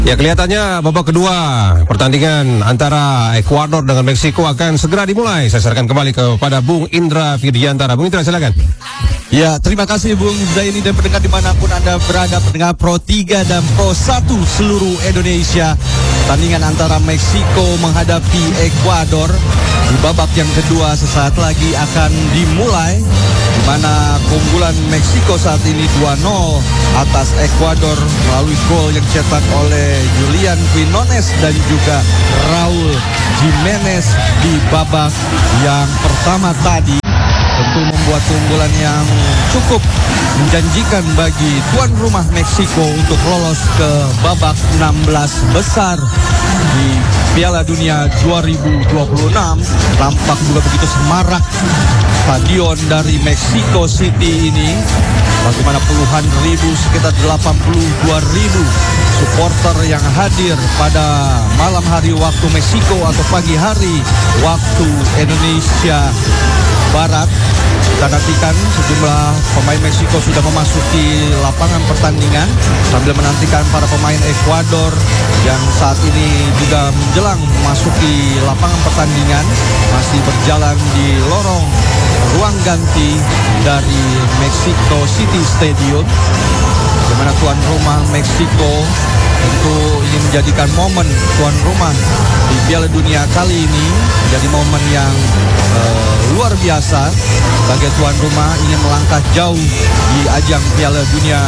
Ya, kelihatannya babak kedua pertandingan antara Ekuador dengan Meksiko akan segera dimulai. Saya serahkan kembali kepada Bung Indra Fidiantara. Bung Indra, silakan. Ya, terima kasih Bung Zaini dan pendengar dimanapun Anda berada, pendengar Pro 3 dan Pro 1 seluruh Indonesia. Pertandingan antara Meksiko menghadapi Ekuador di babak yang kedua sesaat lagi akan dimulai, di mana keunggulan Meksiko saat ini 2-0 atas Ekuador melalui gol yang dicetak oleh Julian Quinones dan juga Raul Jimenez di babak yang pertama tadi. Tentu membuat keunggulan yang cukup menjanjikan bagi tuan rumah Meksiko untuk lolos ke babak 16 besar di Piala Dunia 2026. Tampak juga begitu semarak stadion dari Mexico City ini, bagaimana puluhan ribu, sekitar 82.000 supporter yang hadir pada malam hari waktu Meksiko atau pagi hari waktu Indonesia Barat. Kita nantikan sejumlah pemain Meksiko sudah memasuki lapangan pertandingan sambil menantikan para pemain Ekuador yang saat ini juga menjelang memasuki lapangan pertandingan, masih berjalan di lorong ruang ganti dari Mexico City Stadium, di mana tuan rumah Meksiko tentu ingin menjadikan momen tuan rumah di Piala Dunia kali ini menjadi momen yang luar biasa sebagai tuan rumah, ingin melangkah jauh di ajang Piala Dunia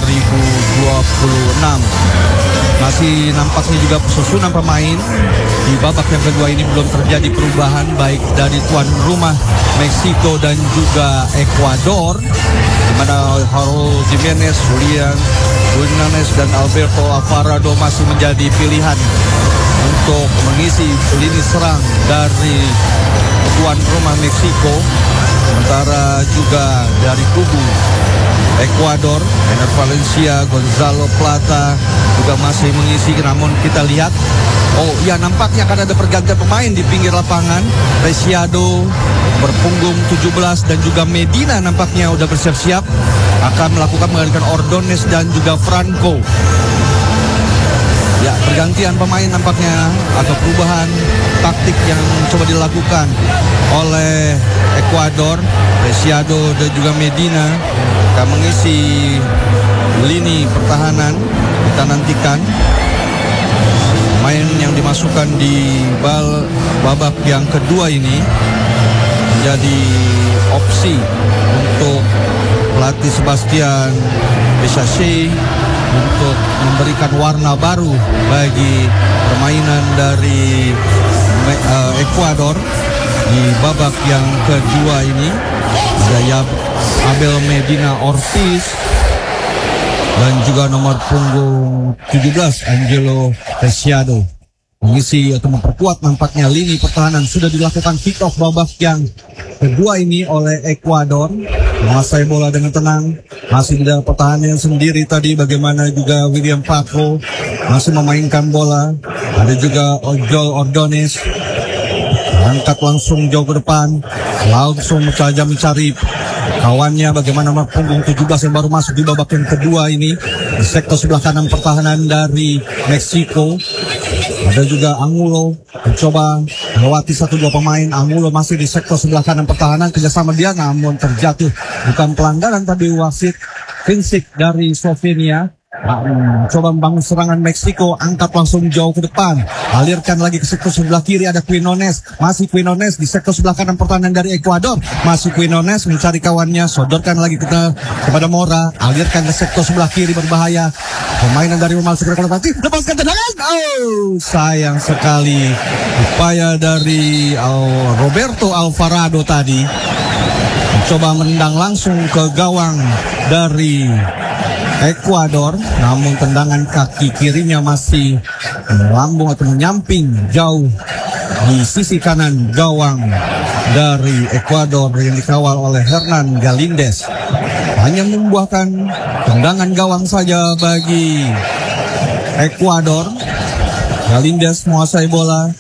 2026. Masih nampaknya juga susunan pemain di babak yang kedua ini belum terjadi perubahan baik dari tuan rumah Meksiko dan juga Ekuador, di mana Raul Jimenez, Julian Quinones dan Alberto Alvarado masih menjadi pilihan untuk mengisi lini serang dari tuan rumah Meksiko. Sementara juga dari kubu Ekuador, Ener Valencia, Gonzalo Plata juga masih mengisi. Namun kita lihat, oh ya, nampaknya akan ada pergantian pemain di pinggir lapangan. Preciado berpunggung 17 dan juga Medina nampaknya udah bersiap-siap akan melakukan menggantikan Ordonez dan juga Franco. Ya, pergantian pemain nampaknya atau perubahan taktik yang coba dilakukan oleh Ekuador. Preciado dan juga Medina akan mengisi lini pertahanan. Kita nantikan pemain yang dimasukkan di babak yang kedua ini menjadi opsi untuk pelatih Sebastian Besace untuk memberikan warna baru bagi permainan dari Ekuador di babak yang kedua ini. Ada Abel Medina Ortiz dan juga nomor punggung 17 Angelo Preciado mengisi atau memperkuat nampaknya lini pertahanan. Sudah dilakukan kick off babak yang kedua ini oleh Ekuador, menguasai bola dengan tenang, masih di dalam pertahanan sendiri tadi. Bagaimana juga William Paco masih memainkan bola. Ada juga Ojol Ordonez angkat langsung jauh ke depan, langsung saja mencari kawannya. Bagaimana nomor punggung 17 yang baru masuk di babak yang kedua ini di sektor sebelah kanan pertahanan dari Meksiko. Ada juga Angulo mencoba melewati 1-2 pemain. Angulo masih di sektor sebelah kanan pertahanan, kerjasama dia namun terjatuh. Bukan pelanggaran tadi wasit Vincic dari Slovenia. Coba membangun serangan Meksiko, angkat langsung jauh ke depan, alirkan lagi ke sektor sebelah kiri. Ada Quinones, masih Quinones di sektor sebelah kanan pertahanan dari Ekuador. Masih Quinones mencari kawannya, sodorkan lagi kepada Mora, alirkan ke sektor sebelah kiri, berbahaya. Permainan dari Romal segera konotasi, lepaskan tendangan. Oh, sayang sekali upaya dari Roberto Alvarado tadi mencoba menendang langsung ke gawang dari Ekuador, namun tendangan kaki kirinya masih melambung atau menyamping jauh di sisi kanan gawang dari Ekuador yang dikawal oleh Hernan Galíndez. Hanya membuahkan tendangan gawang saja bagi Ekuador. Galíndez menguasai bola.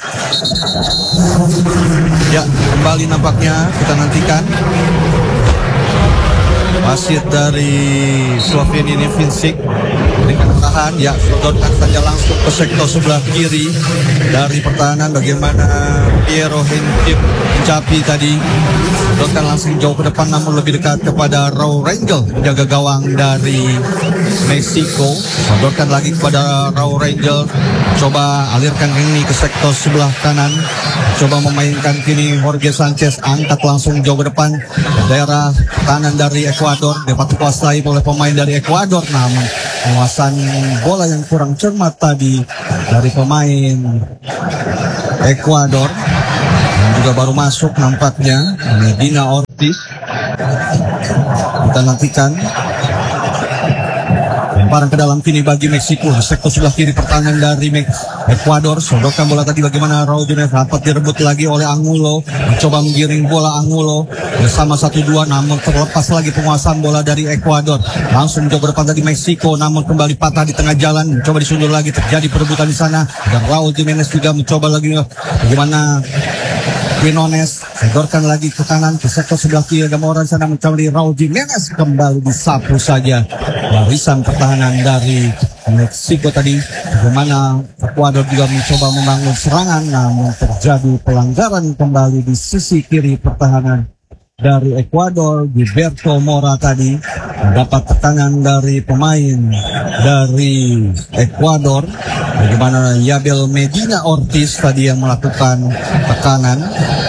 Ya, kembali nampaknya kita nantikan wasit dari Slovenia ini Vincic Dengan tahan, ya sodorkan saja langsung ke sektor sebelah kiri dari pertahanan. Bagaimana Piero Hincapi tadi sodorkan langsung jauh ke depan, namun lebih dekat kepada Raul Rangel, menjaga gawang dari Meksiko. Sodorkan lagi kepada Raul Rangel, coba alirkan ini ke sektor sebelah kanan, coba memainkan kini Jorge Sanchez, angkat langsung jauh ke depan daerah pertahanan dari Ekuador, dapat dikuasai oleh pemain dari Ekuador, namun penguasaan bola yang kurang cermat tadi dari pemain Ekuador, yang juga baru masuk nampaknya Medina Ortiz. Kita nantikan lemparan ke dalam kini bagi Meksiko di sektor sebelah kiri pertahanan dari Ekuador. Sodorkan bola tadi bagaimana Raul Jimenez, dapat direbut lagi oleh Angulo, mencoba menggiring bola Angulo bersama 1-2, namun terlepas lagi penguasaan bola dari Ekuador. Langsung mencoba depan tadi Meksiko, namun kembali patah di tengah jalan, mencoba disundur lagi, terjadi perebutan di sana, dan Raul Jimenez juga mencoba lagi bagaimana Quinones, sodorkan lagi ke kanan ke sektor sebelah kiri, ada orang sana mencari Raul Jimenez, kembali disapu saja barisan pertahanan dari Meksiko tadi. Bagaimana Ekuador juga mencoba membangun serangan, namun terjadi pelanggaran kembali di sisi kiri pertahanan dari Ekuador. Gilberto Mora tadi mendapat tekanan dari pemain dari Ekuador. Bagaimana Yabel Medina Ortiz tadi yang melakukan tekanan,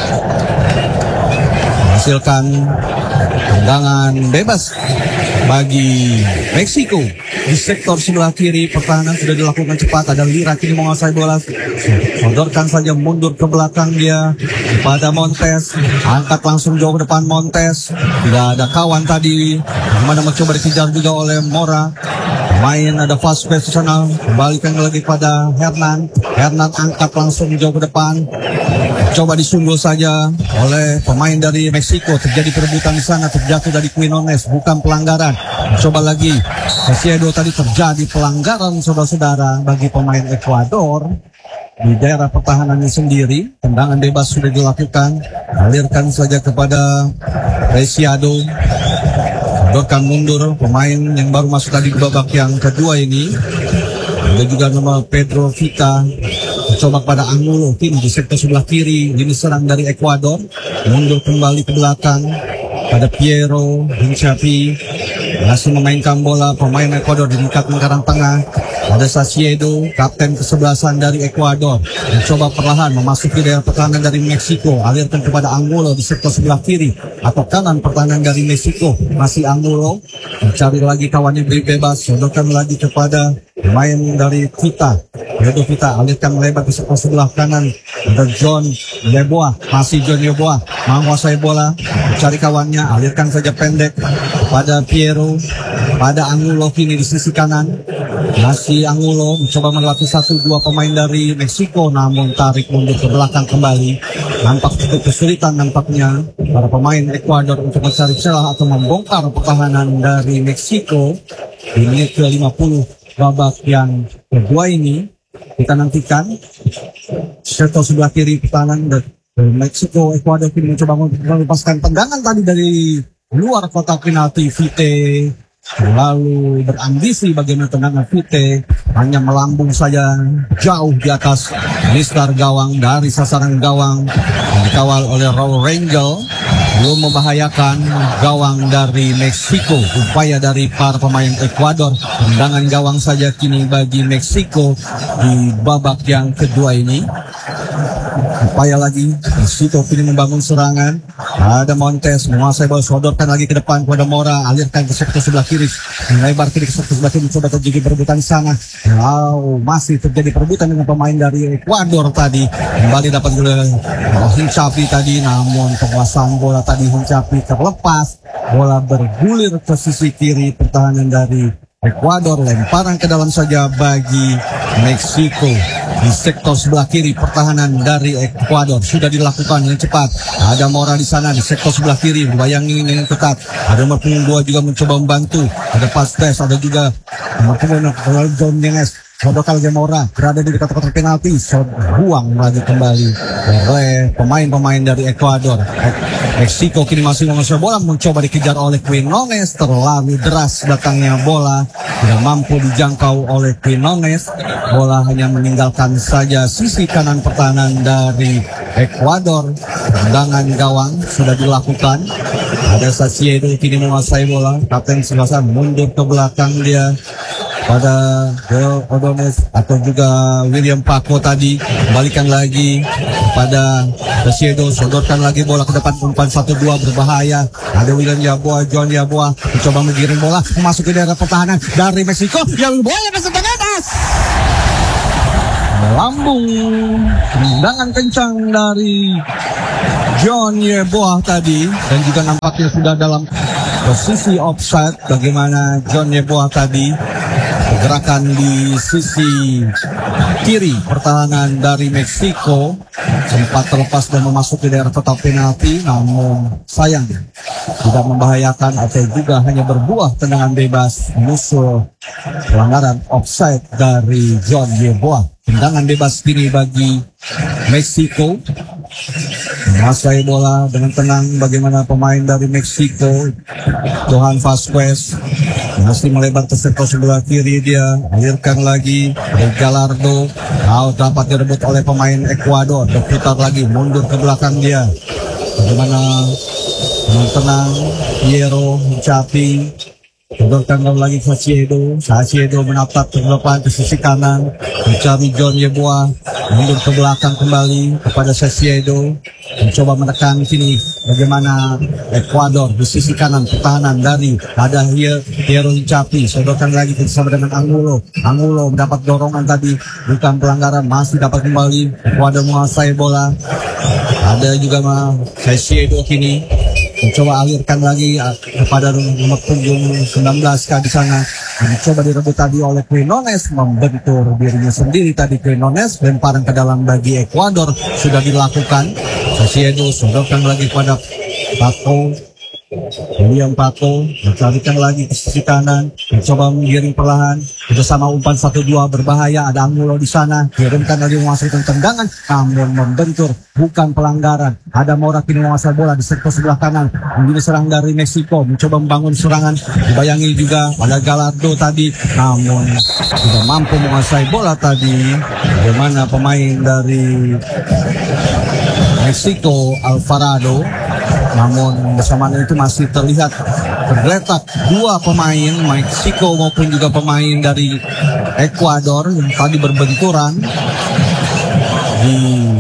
menghasilkan tendangan bebas bagi Meksiko. Di sektor sebelah kiri pertahanan sudah dilakukan cepat, ada Lira kini menguasai bola, sodorkan saja mundur ke belakang dia kepada Montes, angkat langsung jauh ke depan Montes, tidak ada kawan tadi, mana mencoba dikejar juga oleh Mora. Main ada Vasquez di sana, kembalikan lagi pada Hernan angkat langsung jauh ke depan, coba disunggul saja oleh pemain dari Meksiko. Terjadi perebutan di sana, terjatuh dari Quinones, bukan pelanggaran. Coba lagi Caicedo tadi, terjadi pelanggaran saudara-saudara bagi pemain Ekuador di daerah pertahanannya sendiri. Tendangan bebas sudah dilakukan, alirkan saja kepada Preciado, sodorkan mundur pemain yang baru masuk tadi di babak yang kedua ini. Ada juga nama Pedro Vita, mencoba pada Angulo tim di sektor sebelah kiri. Ini serang dari Ekuador, mundur kembali ke belakang pada Piero Hincapi, masih memainkan bola pemain Ekuador di dekat lingkaran tengah. Ada Caicedo, kapten kesebelasan dari Ekuador, mencoba perlahan memasuki daerah pertahanan dari Meksiko, alirkan kepada Angulo di sektor sebelah kiri atau kanan pertahanan dari Meksiko. Masih Angulo mencari lagi kawannya bebas, sodorkan lagi kepada pemain dari Vita. Pedro Vita alirkan melebar ke sektor sebelah kanan. Ada John Yeboah, masih John Yeboah menguasai bola, mencari kawannya, alirkan saja pendek pada Piero, pada Angulo kini di sisi kanan. Masih Angulo mencoba melewati 1-2 pemain dari Meksiko, namun tarik mundur ke belakang kembali. Nampak cukup kesulitan nampaknya para pemain Ekuador untuk mencari celah atau membongkar pertahanan dari Meksiko di menit ke-50 babak yang kedua ini. Kita nantikan sektor sebelah kiri pertahanan dari Meksiko. Ekuador kini mencoba melepaskan tendangan tadi dari luar kotak penalti. Vite lalu berambisi bagaimana tendangan Vite hanya melambung saja jauh di atas listar gawang dari sasaran gawang yang dikawal oleh Raul Rangel, belum membahayakan gawang dari Meksiko. Upaya dari para pemain Ekuador, tendangan gawang saja kini bagi Meksiko di babak yang kedua ini. Upaya lagi Meksiko kini membangun serangan. Ada Montes menguasai bola, sodorkan lagi ke depan kepada Mora, alirkan ke sektor sebelah kiri, melebar kiri ke sektor sebelah kiri, mencoba terjadi perebutan di sana. Masih terjadi perebutan dengan pemain dari Ekuador tadi. Kembali dapat Hincapi tadi, namun penguasaan bola tadi Hincapi terlepas. Bola bergulir ke sisi kiri pertahanan dari Ekuador, lemparan ke dalam saja bagi Meksiko. Di sektor sebelah kiri pertahanan dari Ekuador sudah dilakukan dengan cepat. Ada Mora di sana di sektor sebelah kiri, bayangin dengan ketat. Ada nomor punggung 2 juga mencoba membantu. Ada Pastes, ada juga nomor punggung John Jimenez. Sodokal Gemora berada di dekat kotak penalti, buang lagi kembali oleh pemain-pemain dari Ekuador. Meksiko kini masih menguasai bola, mencoba dikejar oleh Quinones, terlalu deras datangnya bola, tidak mampu dijangkau oleh Quinones. Bola hanya meninggalkan saja sisi kanan pertahanan dari Ekuador. Tendangan gawang sudah dilakukan. Ada Sasiedo kini menguasai bola, Kapten Silvasan mundur ke belakang dia pada Odones atau juga William Paco tadi, kembalikan lagi pada Sasiedo, sodorkan lagi bola ke depan, umpan 1-2 berbahaya. Ada William Yeboah, John Yeboah mencoba menggiring bola masuk ke daerah pertahanan dari Meksiko yang bola masuk ke atas. Melambung, tendangan kencang dari John Yeboah tadi, dan juga nampaknya sudah dalam posisi offside. Bagaimana John Yeboah tadi, pergerakan di sisi kiri pertahanan dari Meksiko sempat terlepas dan memasuki daerah kotak penalti, namun sayang tidak membahayakan atau juga hanya berbuah tendangan bebas, menyusul pelanggaran offside dari John Yeboah. Tendangan bebas kini bagi Meksiko. Menguasai bola dengan tenang bagaimana pemain dari Meksiko. Johan Vasquez masih melebar ke sektor sebelah kiri, dia alirkan lagi Gallardo, dapat direbut oleh pemain Ekuador, berputar lagi mundur ke belakang dia. Bagaimana dengan tenang Piero Chapi, sodorkan lagi Sasiedo menatap ke depan ke sisi kanan, mencari John Yeboah, mundur ke belakang kembali kepada Sasiedo, mencoba menekan sini bagaimana Ekuador di sisi kanan pertahanan dari ada Piero Chapi, sodorkan lagi bersama dengan Angulo mendapat dorongan tadi, bukan pelanggaran, masih dapat kembali Ekuador menguasai bola. Ada juga Sasiedo kini mencoba alirkan lagi kepada nomor punggung 19 di sana, mencoba direbut tadi oleh Quinones, membentur dirinya sendiri tadi Quinones. Lemparan ke dalam bagi Ekuador sudah dilakukan. Sasiedo sodorkan lagi pada Paco, William Paco mencarikan lagi ke sisi kanan, mencoba menggiring perlahan bersama umpan 1-2 berbahaya. Ada Angulo di sana, kirimkan lagi menghasilkan tendangan, namun membentur, bukan pelanggaran. Ada Mora kini menguasai bola di sektor sebelah kanan, menjadi serang dari Meksiko, mencoba membangun serangan. Dibayangi juga ada Gallardo tadi, namun tidak mampu menguasai bola tadi. Bagaimana pemain dari Meksiko, Alvarado, namun bersamaan itu masih terlihat tergeletak dua pemain Meksiko maupun juga pemain dari Ekuador yang tadi berbenturan di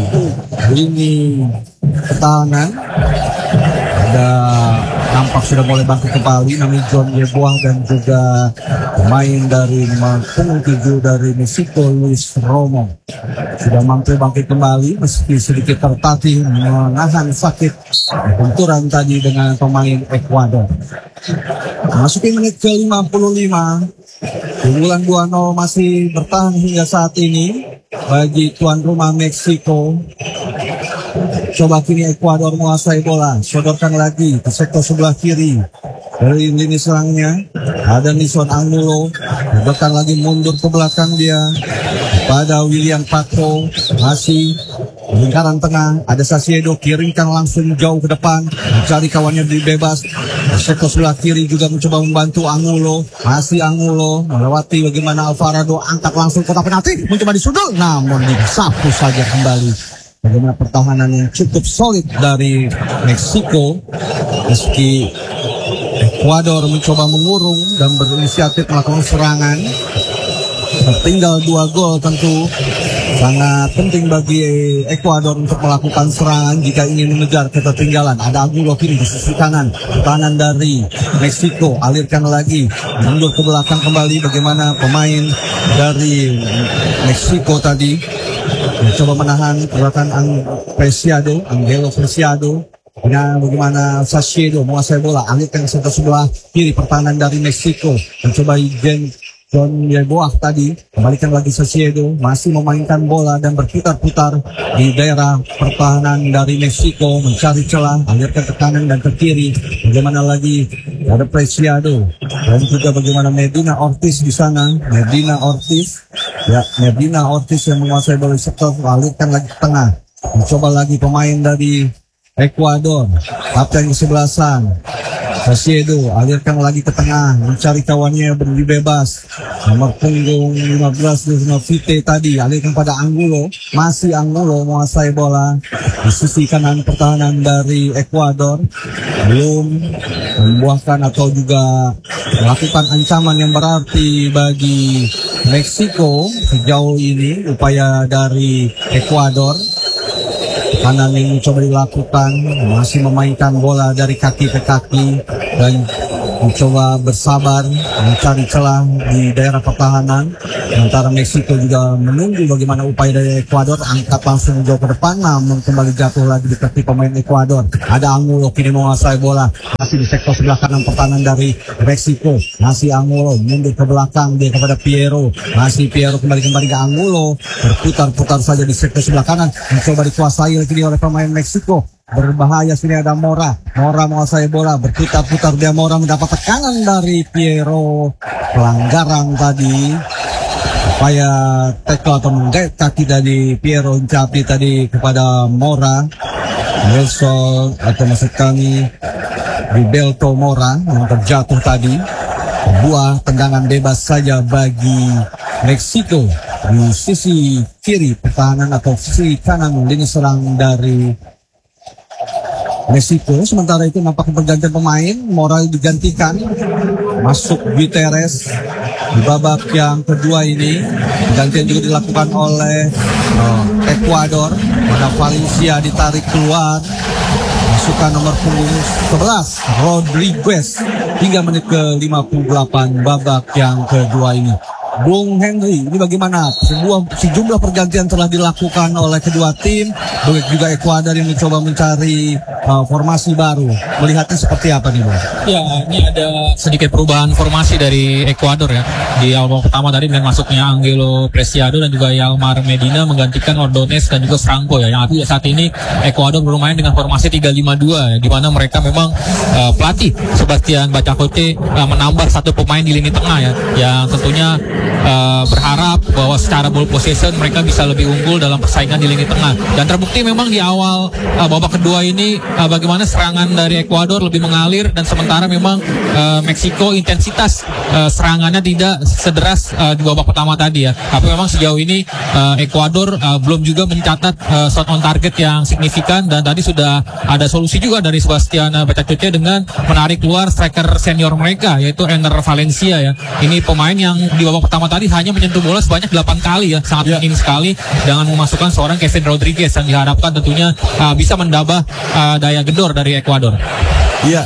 lini pertahanan. Ada nampak sudah mulai bangkit kembali namanya John Yeboah dan juga pemain dari punggung 7 dari Meksiko Luis Romo sudah mampu bangkit kembali meski sedikit tertatih menahan sakit benturan tadi dengan pemain Ekuador. Masuki menit ke 55, keunggulan 2-0 masih bertahan hingga saat ini bagi tuan rumah Meksiko. Coba kini Ekuador menguasai bola, sodorkan lagi ke sektor sebelah kiri dari lini serangnya. Ada Nison Angulo, sodorkan lagi mundur ke belakang dia pada William Paco, masih lingkaran tengah. Ada Sasiedo, kirimkan langsung jauh ke depan, mencari kawannya di bebas. Sektor sebelah kiri juga mencoba membantu Angulo, masih Angulo melewati bagaimana Alvarado, angkat langsung kotak penalti, mencoba disundul, namun disapu saja kembali. Bagaimana pertahanan yang cukup solid dari Meksiko, meski Ekuador mencoba mengurung dan berinisiatif melakukan serangan. Tertinggal 2 gol tentu sangat penting bagi Ekuador untuk melakukan serangan jika ingin mengejar ketertinggalan. Ada Angulo kiri di sisi kanan, pertahanan dari Meksiko alirkan lagi, mundur ke belakang kembali. Bagaimana pemain dari Meksiko tadi mencoba menahan pergerakan Angelo Preciado. Bagaimana Sasiedo menguasai bola, alirkan ke sebelah kiri pertahanan dari Meksiko, mencoba John Yeboah tadi, kembalikan lagi Sasiedo, masih memainkan bola dan berputar-putar di daerah pertahanan dari Meksiko, mencari celah, alirkan ke kanan dan ke kiri. Bagaimana lagi ada Preciado dan juga bagaimana Medina Ortiz di sana. Medina Ortiz Ya, Medina Ortiz yang menguasai bola sektor, alirkan lagi ke tengah. Mencoba lagi pemain dari Ekuador, kapten kesebelasan Caicedo, alirkan lagi ke tengah, mencari kawannya yang berdiri bebas. Nomor punggung 15 Luciano Vite tadi, alirkan pada Angulo. Masih Angulo menguasai bola di sisi kanan pertahanan dari Ekuador. Belum membuahkan atau juga melakukan ancaman yang berarti bagi Meksiko sejauh ini. Upaya dari Ekuador kanan yang mencoba dilakukan, masih memainkan bola dari kaki ke kaki dan mencoba bersabar mencari celah di daerah pertahanan. Sementara Meksiko juga menunggu bagaimana upaya dari Ekuador, angkat langsung jauh ke depan, namun kembali jatuh lagi di kaki pemain Ekuador. Ada Angulo kini menguasai bola, masih di sektor sebelah kanan pertahanan dari Meksiko. Masih Angulo mundur ke belakang, dia kepada Piero. Masih Piero kembali ke Angulo, berputar-putar saja di sektor sebelah kanan, mencoba dikuasai kini oleh pemain Meksiko. Berbahaya sini ada Mora menguasai bola, berputar-putar dia. Mora mendapat tekanan dari Piero, pelanggaran tadi, upaya tackle atau menggait kaki dari Piero Incapi tadi kepada Mora. Nelson atau maksud kami Rivelto Mora yang terjatuh tadi. Sebuah tendangan bebas saja bagi Meksiko di sisi kiri pertahanan atau sisi kanan lini serang dari Meksiko. Sementara itu nampak pergantian pemain, Mora digantikan, masuk Gutierrez di babak yang kedua ini. Pergantian juga dilakukan oleh Ekuador, pada Valencia ditarik keluar, masukkan nomor punggung 11 Rodriguez hingga menit ke 58 babak yang kedua ini. Bung Henry, ini bagaimana? Sejumlah pergantian telah dilakukan oleh kedua tim, begitu juga Ekuador yang mencoba mencari formasi baru. Melihatnya seperti apa nih, Bung? Ya, ini ada sedikit perubahan formasi dari Ekuador ya. Di awal pertama tadi dengan masuknya Angelo Preciado dan juga Yalmar Medina menggantikan Ordonez dan juga Franco ya. Yang artinya saat ini Ekuador bermain dengan formasi 3-5-2 ya, di mana mereka memang pelatih Sebastian Bacacote menambah satu pemain di lini tengah ya, yang tentunya berharap bahwa secara ball possession mereka bisa lebih unggul dalam persaingan di lini tengah. Dan terbukti memang di awal babak kedua ini bagaimana serangan dari Ekuador lebih mengalir, dan sementara memang Meksiko intensitas serangannya tidak sederas di babak pertama tadi ya. Tapi memang sejauh ini Ekuador belum juga mencatat shot on target yang signifikan, dan tadi sudah ada solusi juga dari Sebastian Bacacote dengan menarik keluar striker senior mereka yaitu Ener Valencia ya. Ini pemain yang di babak pertama tadi hanya menyentuh bola sebanyak 8 kali ya, sangat minim sekali, dengan memasukkan seorang Kevin Rodriguez yang diharapkan tentunya bisa mendambah daya gedor dari Ekuador. Iya,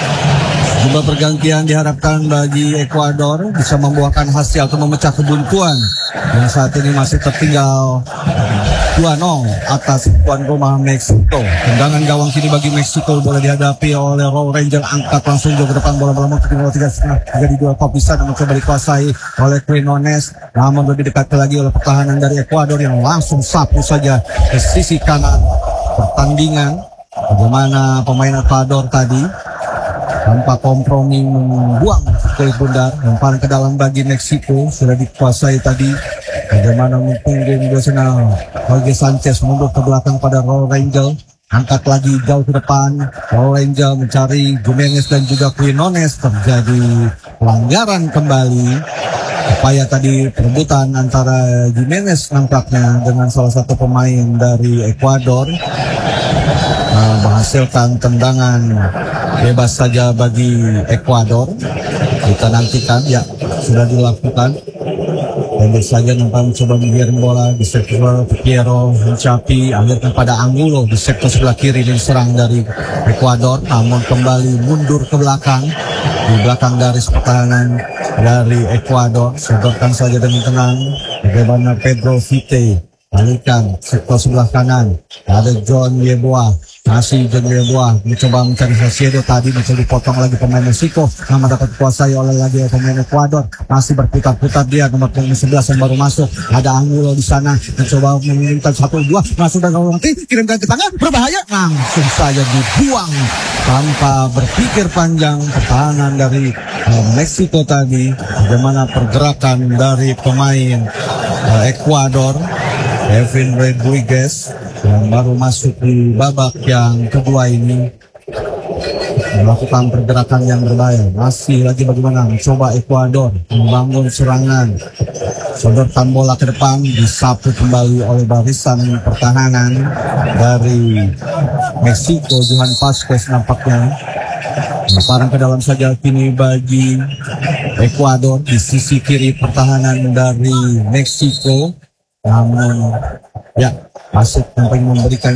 jumlah pergantian diharapkan bagi Ekuador bisa membuahkan hasil atau memecah kebuntuan yang saat ini masih tertinggal 2-0 atas tuan rumah Meksiko. Tendangan gawang kini bagi Meksiko, bola dihadapi oleh Raul Ranger, angkat langsung jauh ke depan, bola ke 3,5 di dua kopisan, mencoba dikuasai oleh Quinones, namun lebih dekat lagi oleh pertahanan dari Ekuador yang langsung sapu saja ke sisi kanan pertandingan. Bagaimana pemain Ekuador tadi tanpa kompromi membuang kulit bundar, lemparan ke dalam bagi Meksiko, sudah dikuasai tadi. Bagaimana mempunggung Nasional Jorge Sanchez mundur ke belakang pada Raul Rangel, angkat lagi jauh ke depan. Raul Rangel mencari Jimenez dan juga Quinones, terjadi pelanggaran kembali. Upaya tadi perebutan antara Jimenez nampaknya dengan salah satu pemain dari Ekuador menghasilkan tendangan bebas saja bagi Ekuador. Kita nantikan, ya sudah dilakukan. Pendek saja nampak mencoba menggiring bola di sektor Piero Incapi, alirkan pada Angulo di sektor sebelah kiri dan serang dari Ekuador, namun kembali mundur ke belakang, di belakang garis pertahanan dari Ekuador. Sodorkan saja dengan tenang. Bagaimana Pedro Vite, alirkan sektor sebelah kanan, ada John Yeboah. Masih John Yeboah mencoba mencari Caicedo, tadi mencoba dipotong lagi pemain Meksiko, namun dapat dikuasai oleh lagi pemain Ekuador. Masih berputar-putar dia, nomor punggung 11 yang baru masuk. Ada Angulo di sana, mencoba mengirimkan 1-2, masuk dan nanti kirimkan ke tangan, berbahaya, langsung saja dibuang tanpa berpikir panjang pertahanan dari Meksiko tadi. Bagaimana pergerakan dari pemain Ekuador, Kevin Rodriguez, yang baru masuk di babak yang kedua ini, melakukan pergerakan yang berbahaya. Masih lagi bagaimana mencoba Ekuador membangun serangan, sodorkan bola ke depan, disapu kembali oleh barisan pertahanan dari Meksiko. Johan Vasquez nampaknya lemparan ke dalam saja kini bagi Ekuador di sisi kiri pertahanan dari Meksiko. Namun ya, masih tampaknya memberikan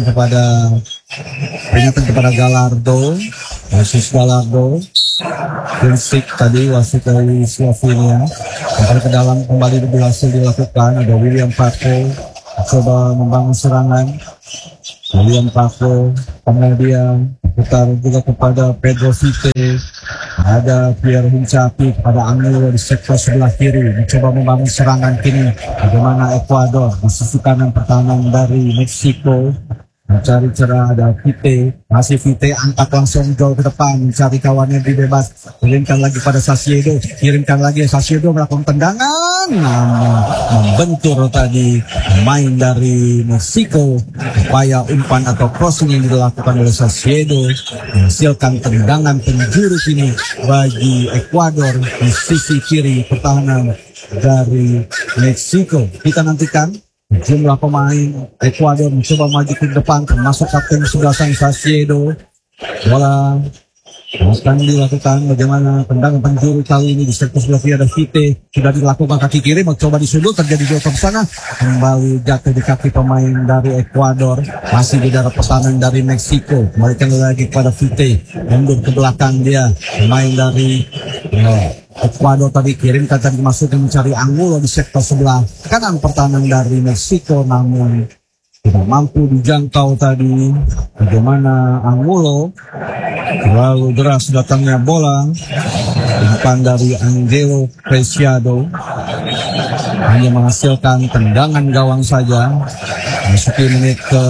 peringatan kepada Gallardo, Yesus Gallardo. Prinsip tadi wasit dari Slovenia, kembali ke dalam, kembali berhasil dilakukan. Ada William Paco coba membangun serangan. William Paco kemudian putar juga kepada Pedro Vite. Ada Pierre Hincapié kepada Angulo di sektor sebelah kiri, mencoba membangun serangan kini. Bagaimana Ekuador di sisi kanan pertahanan dari Meksiko mencari celah. Ada Vite, masih Vite angkat langsung jauh ke depan, mencari kawannya di bebas, kirimkan lagi pada Sasiedo, kirimkan lagi Sasiedo melakukan tendangan, namun membentur tadi main dari Meksiko. Upaya umpan atau crossing yang dilakukan oleh Sasiedo menghasilkan tendangan penjuru kini bagi Ekuador di sisi kiri pertahanan dari Meksiko. Kita nantikan jumlah pemain Ekuador mencoba maju ke depan, termasuk kapten 11 Sasiedo. Bola akan dilakukan, bagaimana tendangan penjuru kali ini di sektor sebelah kiri. Ada Vite, sudah dilakukan kaki kiri, mencoba disudut, terjadi jauh ke sana, kembali jatuh di kaki pemain dari Ekuador. Masih di daerah pertahanan dari Meksiko, kembalikan lagi kepada Vite, mundur ke belakang dia, pemain dari Ekuador tadi kirimkan tadi masuk mencari Angulo di sektor sebelah kanan pertahanan dari Meksiko, namun tidak mampu dijangkau tadi. Bagaimana Angulo, lalu deras datangnya bola umpan dari Angelo Preciado, hanya menghasilkan tendangan gawang saja. Memasuki menit ke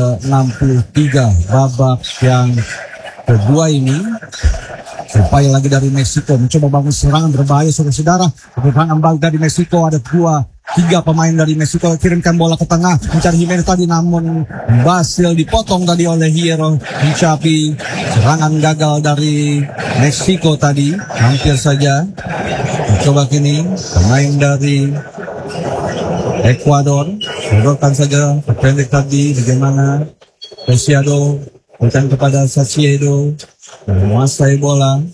63 babak yang kedua ini. Upaya lagi dari Meksiko mencoba bangun serangan berbahaya, saudara-saudara. Serangan balik dari Meksiko, ada 3 pemain dari Meksiko, kirimkan bola ke tengah, mencari Jimenez tadi, namun berhasil dipotong tadi oleh Hierro Hincapié. Serangan gagal dari Meksiko tadi, hampir saja. Coba kini pemain dari Ekuador, sodorkan saja pendek tadi, bagaimana Preciado berikan kepada Sasiedo, menguasai bola.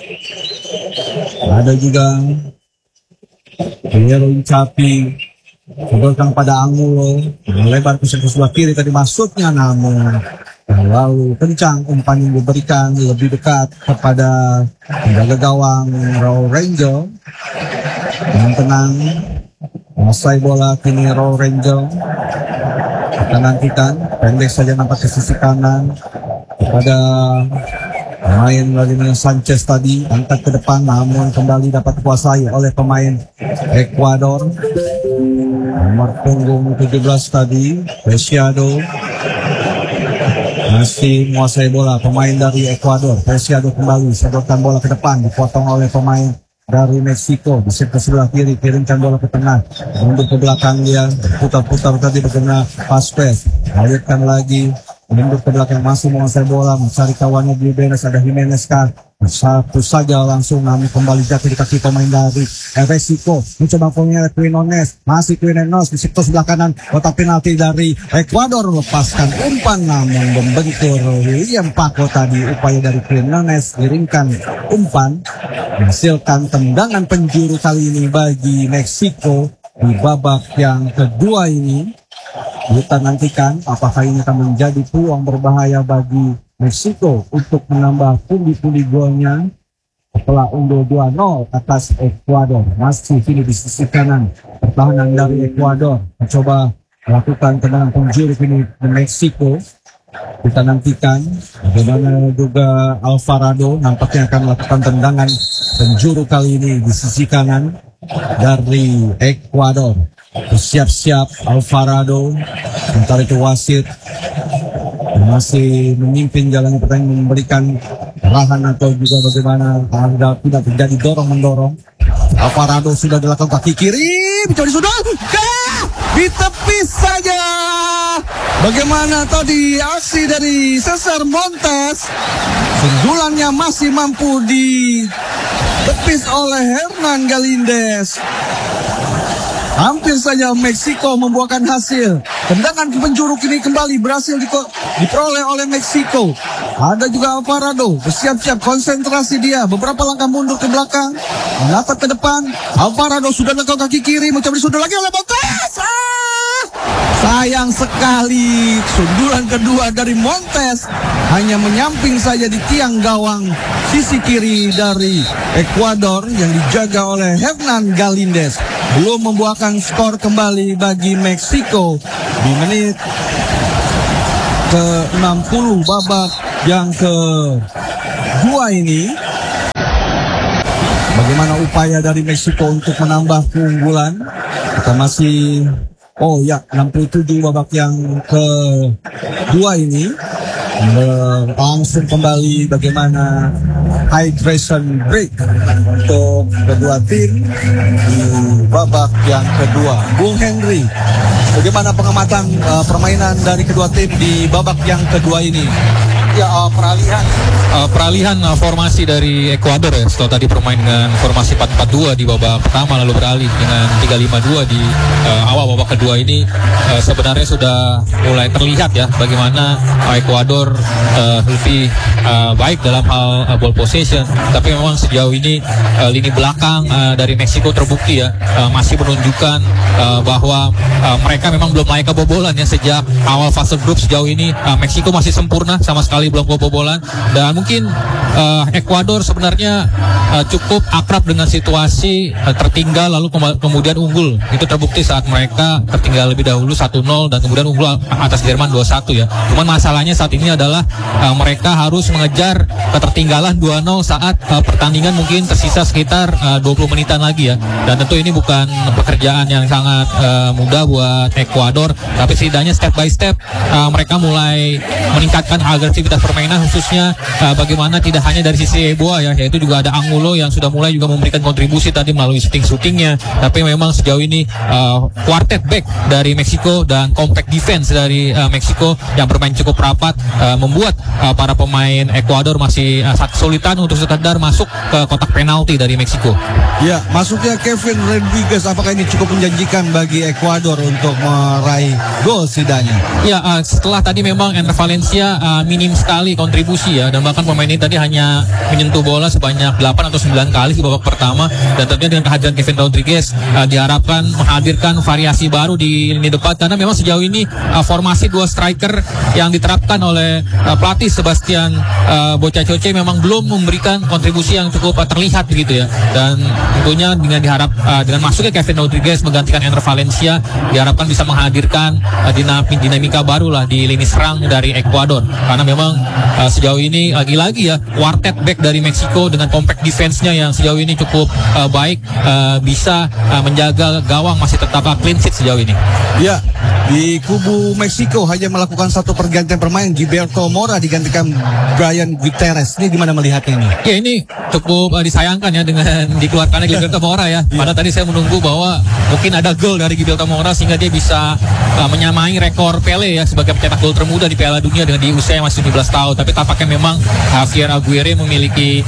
Ada juga Hierro Hincapié, sodorkan pada Angulo, melebar ke sebelah kiri tadi masuknya, namun terlalu kencang umpan yang diberikan, lebih dekat kepada penjaga gawang Raul Rangel. Dengan tenang menguasai bola kini Raul Rangel. Kita nantikan, pendek saja nampak ke sisi kanan kepada pemain Vladimir Sanchez tadi, angkat ke depan, namun kembali dapat kuasai oleh pemain Ekuador. Nomor punggung 17 tadi, Preciado, masih menguasai bola pemain dari Ekuador. Preciado kembali, sodorkan bola ke depan, dipotong oleh pemain dari Meksiko di sektor sebelah kiri, kirimkan bola ke tengah, mundur ke belakang dia, berputar-putar tadi berkena Vasquez, alirkan lagi, mundur ke belakang, masih menguasai bola, mencari kawannya di Jimenez. Ada Jimenez kan, satu saja langsung, namun kembali jatuh di kaki pemain dari Meksiko. Mencoba punya Quinones, masih Quinones di sektor sebelah kanan, kotak penalti dari Ekuador, lepaskan umpan namun membentur William Paco tadi. Upaya dari Quinones kirimkan umpan, menghasilkan tendangan penjuru kali ini bagi Meksiko di babak yang kedua ini. Kita nantikan apakah ini akan menjadi peluang berbahaya bagi Meksiko untuk menambah pundi-pundi golnya setelah unggul 2-0 atas Ekuador. Masih kini di sisi kanan pertahanan dari Ekuador mencoba melakukan tendangan penjuru kini di Meksiko. Kita nantikan bagaimana juga Alvarado nampaknya akan melakukan tendangan penjuru kali ini di sisi kanan dari Ekuador. Bersiap-siap Alvarado, sementara itu wasit masih memimpin jalannya pertandingan, memberikan arahan atau juga bagaimana agar tidak terjadi dorong-mendorong. Alvarado sudah dilakukan kaki kiri, mencoba disudut, ditepis saja. Bagaimana tadi aksi dari Cesar Montes, sundulannya masih mampu ditepis oleh Hernan Galíndez. Hampir saja Meksiko membuahkan hasil. Tendangan ke penjuru kini kembali berhasil diperoleh oleh Meksiko. Ada juga Alvarado, bersiap-siap, konsentrasi dia. Beberapa langkah mundur ke belakang, menatap ke depan. Alvarado sudah nengok kaki kiri, mencoba disundul lagi oleh Montes. Sayang sekali, sundulan kedua dari Montes hanya menyamping saja di tiang gawang sisi kiri dari Ekuador yang dijaga oleh Hernan Galíndez. Belum membuahkan skor kembali bagi Meksiko di menit ke-60 babak yang ke-2 ini. Bagaimana upaya dari Meksiko untuk menambah keunggulan? Kita masih 67 babak yang ke-2 ini. Langsung kembali bagaimana hydration break untuk kedua tim di babak yang kedua. Bung Henry, bagaimana pengamatan permainan dari kedua tim di babak yang kedua ini? Ya, peralihan formasi dari Ekuador ya, setelah tadi bermain dengan formasi 4-4-2 di babak pertama lalu beralih dengan 3-5-2 di awal babak kedua ini. Sebenarnya sudah mulai terlihat ya bagaimana Ekuador lebih baik dalam hal ball possession, tapi memang sejauh ini lini belakang dari Meksiko terbukti ya masih menunjukkan bahwa mereka memang belum layak kebobolan ya. Sejak awal fase grup sejauh ini Meksiko masih sempurna, sama sekali belum kebobolan, dan mungkin Ekuador sebenarnya cukup akrab dengan situasi tertinggal lalu kemudian unggul. Itu terbukti saat mereka tertinggal lebih dahulu 1-0 dan kemudian unggul atas Jerman 2-1 ya. Cuman masalahnya saat ini adalah mereka harus mengejar ketertinggalan 2-0 saat pertandingan mungkin tersisa sekitar 20 menitan lagi ya. Dan tentu ini bukan pekerjaan yang sangat mudah buat Ekuador, tapi setidaknya step by step mereka mulai meningkatkan agresivitas permainan, khususnya bagaimana tidak hanya dari sisi Eboa ya, yaitu juga ada Angulo yang sudah mulai juga memberikan kontribusi tadi melalui shooting-shootingnya. Tapi memang sejauh ini quartet back dari Meksiko dan compact defense dari Meksiko yang bermain cukup rapat membuat para pemain Ekuador masih kesulitan untuk sekedar masuk ke kotak penalti dari Meksiko. Ya, masuknya Kevin Rodriguez apakah ini cukup menjanjikan bagi Ekuador untuk meraih gol setidaknya? Ya, setelah tadi memang Enner Valencia minim sekali kontribusi ya, dan bahkan pemain ini tadi hanya menyentuh bola sebanyak 8 atau 9 kali di babak pertama, dan tentunya dengan kehadiran Kevin Rodriguez diharapkan menghadirkan variasi baru di lini depan, karena memang sejauh ini formasi 2 striker yang diterapkan oleh pelatih Sebastian Bocacoce memang belum memberikan kontribusi yang cukup terlihat begitu ya. Dan tentunya dengan masuknya Kevin Rodriguez menggantikan Enner Valencia diharapkan bisa menghadirkan dinamika baru lah di lini serang dari Ekuador, karena memang sejauh ini lagi-lagi ya quartet back dari Meksiko dengan compact defense-nya yang sejauh ini cukup baik, bisa menjaga gawang masih tetap clean sheet sejauh ini. Ya, di kubu Meksiko hanya melakukan satu pergantian permain. Gilberto Mora digantikan Brian Gutierrez. Ini gimana melihatnya ini? Ya, ini cukup disayangkan ya dengan dikeluarkannya Gilberto Mora ya. Padahal tadi saya menunggu bahwa mungkin ada gol dari Gilberto Mora sehingga dia bisa menyamai rekor Pele ya sebagai pencetak gol termuda di Piala Dunia dengan di usia yang masih 17 tahun. Tapi tampaknya memang Javier Aguirre memiliki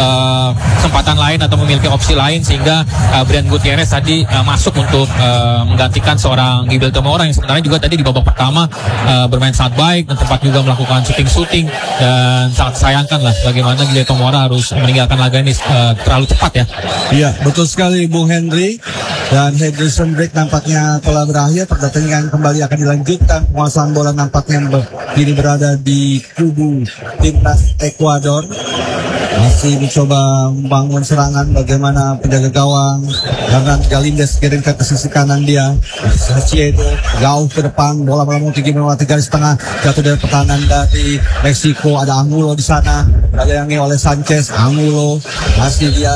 kesempatan lain atau memiliki opsi lain sehingga Brian Gutierrez tadi masuk untuk menggantikan seorang Gilberto Mora yang sebenarnya juga tadi di babak pertama bermain sangat baik dan tempat juga melakukan shooting dan sangat sayangkan lah bagaimana Gilberto Mora harus meninggalkan laga ini terlalu cepat ya. Iya, betul sekali Bung Henry. Dan hydration break nampaknya telah berakhir. Pertandingan kembali akan dilanjutkan. Penguasaan bola nampaknya kini berada di kubu timnas Ekuador. Masih mencoba membangun serangan. Bagaimana penjaga gawang Hernan Galíndez kirimkan ke sisi kanan dia. Saciedo jauh ke depan. Bola melambung tinggi melewati garis tengah. Jatuh dari pertahanan dari Meksiko. Ada Angulo di sana. Dilayani oleh Sanchez. Angulo masih dia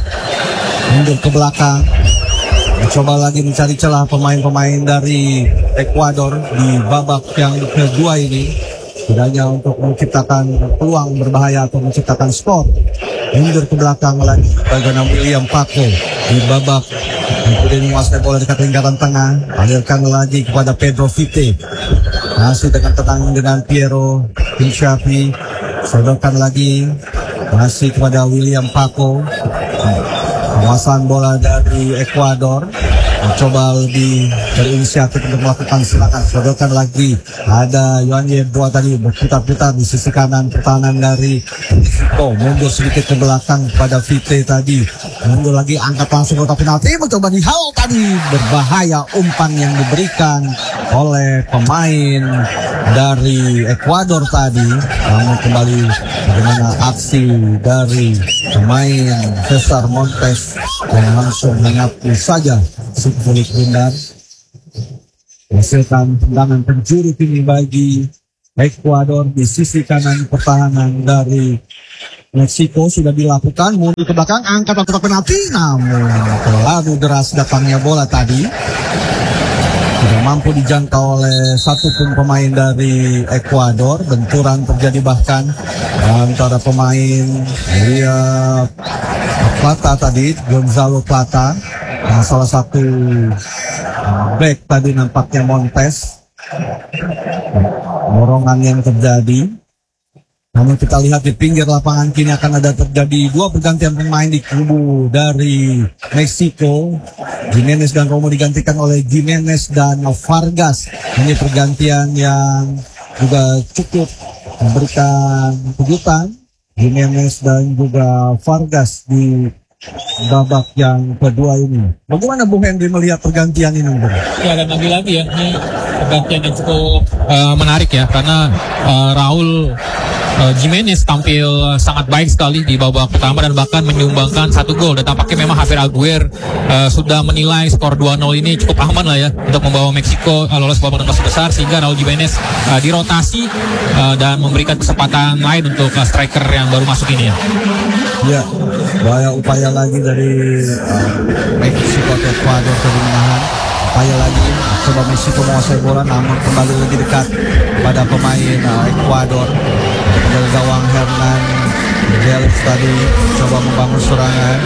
mundur ke belakang. Mencoba lagi mencari celah pemain-pemain dari Ekuador di babak yang kedua ini. Tidak hanya untuk menciptakan peluang berbahaya atau menciptakan skor. Mundur ke belakang lagi bagaimana William Paco di babak Kemudian menguasai bola dekat lingkaran tengah, alirkan lagi kepada Pedro Vite. Masih dengan tenang dengan Piero Pinshapi, sodorkan lagi masih kepada William Paco. Penguasaan bola dari Ekuador, mencoba lebih berinisiatif untuk melakukan serangan. Sodorkan lagi, ada Yohan Yeboah tadi berputar-putar di sisi kanan pertahanan dari Meksiko. Mundur sedikit ke belakang pada Vite tadi, mundur lagi, angkat langsung kotak penalti, mencoba dihalau tadi. Berbahaya umpan yang diberikan oleh pemain dari Ekuador tadi. Namun kembali bagaimana aksi dari pemain Cesar Montes yang langsung menyapu saja si kulit bundar, menghasilkan tendangan penjuru tinggi bagi Ekuador di sisi kanan pertahanan dari Meksiko. Sudah dilakukan, mundur ke belakang, angkat kotak penalti, namun terlalu deras datangnya bola tadi, tidak mampu dijangkau oleh satupun pemain dari Ekuador. Benturan terjadi bahkan antara pemain Plata tadi, Gonzalo Plata, salah satu back tadi nampaknya Montes. Dorongan yang terjadi. Namun kita lihat di pinggir lapangan kini akan ada terjadi dua pergantian pemain di kubu dari Meksiko. Jimenez dan Romo digantikan oleh Jimenez dan Vargas. Ini pergantian yang juga cukup memberikan kejutan. Jimenez dan juga Vargas di babak yang kedua ini. Bagaimana Bung Henry melihat pergantian ini, Bung? Ya, dan lagi-lagi ya, ini pergantian yang cukup menarik ya, karena Raul Jimenez tampil sangat baik sekali di babak pertama dan bahkan menyumbangkan 1 gol. Dan tampaknya memang Javier Aguirre sudah menilai skor 2-0 ini cukup aman lah ya untuk membawa Meksiko lolos babak 16 besar, sehingga Raul Jimenez dirotasi dan memberikan kesempatan lain untuk striker yang baru masuk ini ya. Ya, banyak upaya lagi dari Meksiko atau Ekuador tadi menahan. Upaya lagi, coba Meksiko menguasai bola, namun kembali lagi dekat pada pemain Ekuador. Dari gawang Hernan Delix tadi coba membangun serangan.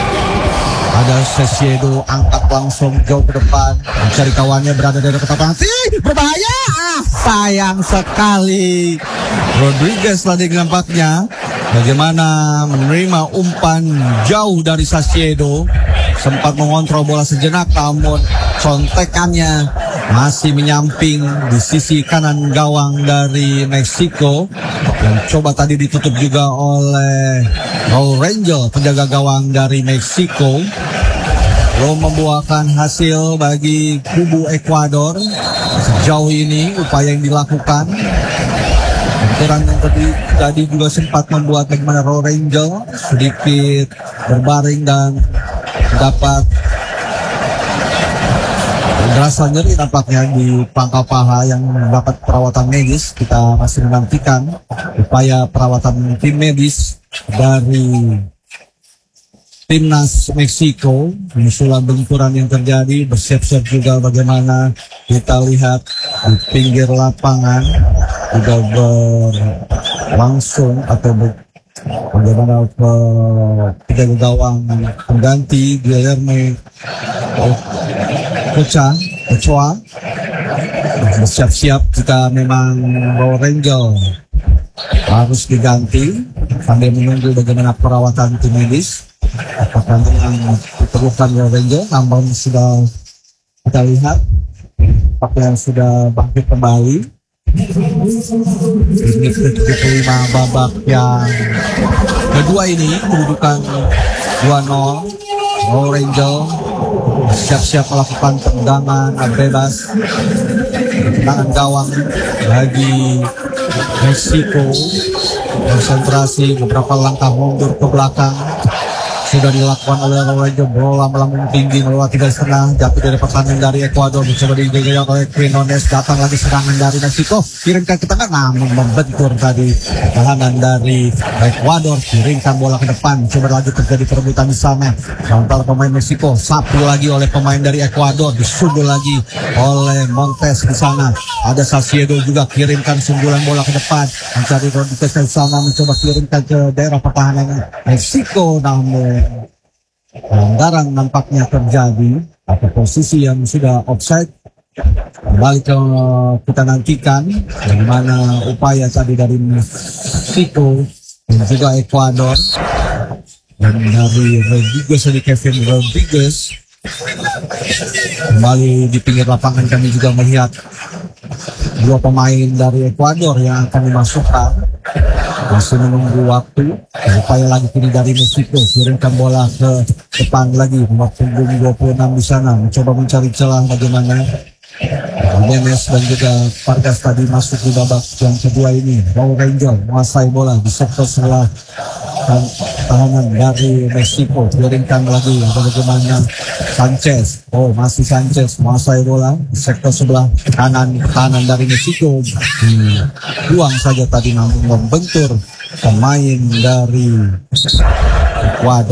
Ada Sesiedo, angkat langsung jauh ke depan, mencari kawannya, berada di dekat penalti, berbahaya. Sayang sekali. Rodriguez tadi nampaknya bagaimana menerima umpan jauh dari Sesiedo, sempat mengontrol bola sejenak, namun contekannya masih menyamping di sisi kanan gawang dari Meksiko, yang coba tadi ditutup juga oleh Raul Rangel, penjaga gawang dari Meksiko. Belum membuahkan hasil bagi kubu Ekuador sejauh ini upaya yang dilakukan. Benturan yang tadi juga sempat membuat bagaimana Raul Rangel sedikit berbaring dan dapat berasa nyeri nampaknya di pangkal paha yang mendapat perawatan medis. Kita masih menantikan upaya perawatan tim medis dari timnas Meksiko menyusul benturan yang terjadi. Bersiap-siap juga bagaimana kita lihat di pinggir lapangan juga berlangsung atau bagaimana tiga gawang pengganti Guillermo Ochoa bersiap-siap jika memang Raul Rangel harus diganti, sambil menunggu bagaimana perawatan tim medis apakah memang diperlukan Raul Rangel. Namun sudah kita lihat apakah yang sudah bangkit kembali. Ini ke-75 babak yang kedua ini, kedudukan 2-0. Raul Rangel siap-siap melakukan tendangan bebas, tendangan gawang bagi Meksiko. Konsentrasi, beberapa langkah mundur ke belakang sudah dilakukan oleh Raul Rangel. Bola melambung tinggi melewati garis tengah, jatuh dari pertahanan dari Ekuador, mencoba dijaga oleh Quinones. Datang lagi serangan dari Meksiko, kirimkan ke tengah, namun membentur tadi pertahanan dari Ekuador. Kirimkan bola ke depan, coba lagi terjadi perebutan di sana antara pemain Meksiko. Sapu lagi oleh pemain dari Ekuador, disundul lagi oleh Montes di sana. Ada Sesiedo juga, kirimkan sundulan bola ke depan, mencari Rodriguez di sana, mencoba kirimkan ke daerah pertahanan Meksiko, namun pelanggaran nampaknya terjadi. atau posisi yang sudah offside. Kembali kita nantikan bagaimana upaya tadi dari Meksiko dan juga Ekuador, dan dari Rodriguez, dari Kevin Rodriguez. Kembali di pinggir lapangan kami juga melihat dua pemain dari Ekuador yang akan dimasukkan, masih menunggu waktu. Upaya lagi kini dari Meksiko, kirimkan bola ke depan lagi, nomor punggung 26 di sana, mencoba mencari celah bagaimana Jimenez dan juga Vargas tadi masuk di babak yang kedua ini. Raul Rangel menguasai bola di sektor sebelah tahanan dari Meksiko, kirimkan lagi bagaimana Sanchez. Masih Sanchez menguasai bola di sektor sebelah kanan dari Meksiko, dibuang saja tadi namun membentur pemain dari Ecuador.